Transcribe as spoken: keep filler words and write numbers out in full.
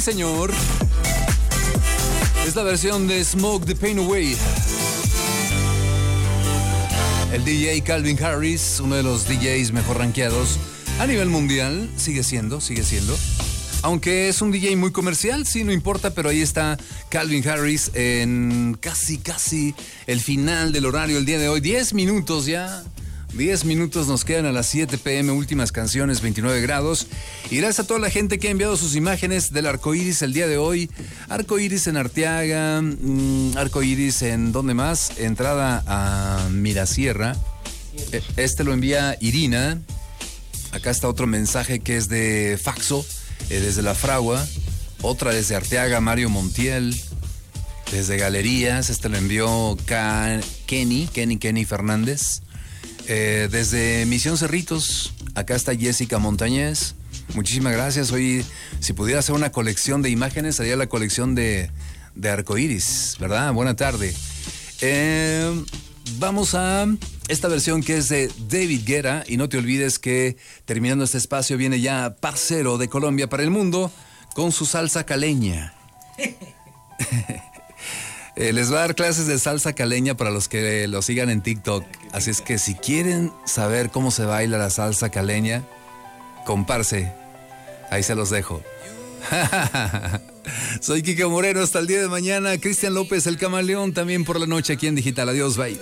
señor. Es la versión de Smoke the Pain Away. El D J Calvin Harris, uno de los D Js mejor rankeados a nivel mundial, sigue siendo, sigue siendo. Aunque es un D J muy comercial, sí, no importa, pero ahí está Calvin Harris en casi, casi el final del horario el día de hoy. diez minutos ya. diez minutos nos quedan a las siete pm, últimas canciones, veintinueve grados. Y gracias a toda la gente que ha enviado sus imágenes del arco iris el día de hoy. Arco iris en Arteaga, mmm, arco iris en ¿dónde más? Entrada a Mirasierra. Este lo envía Irina. Acá está otro mensaje que es de Faxo, eh, desde La Fragua. Otra desde Arteaga, Mario Montiel. Desde Galerías, este lo envió Ka- Kenny, Kenny, Kenny Fernández. Eh, desde Misión Cerritos, acá está Jessica Montañez. Muchísimas gracias. Hoy, si pudiera hacer una colección de imágenes, sería la colección de, de arcoíris, ¿verdad? Buena tarde. Eh, vamos a esta versión que es de David Guetta. Y no te olvides que terminando este espacio viene ya Parcero de Colombia para el mundo con su salsa caleña. Eh, les va a dar clases de salsa caleña para los que lo sigan en TikTok. Así es que si quieren saber cómo se baila la salsa caleña, comparse. Ahí se los dejo. Soy Kike Moreno, hasta el día de mañana. Cristian López, el Camaleón, también por la noche aquí en Digital. Adiós, bye.